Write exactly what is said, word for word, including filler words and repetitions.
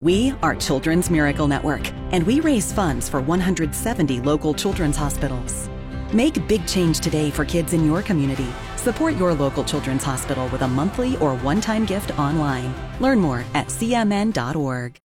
We are Children's Miracle Network, and we raise funds for one hundred seventy local children's hospitals. Make big change today for kids in your community. Support your local children's hospital with a monthly or one-time gift online. Learn more at c m n dot org.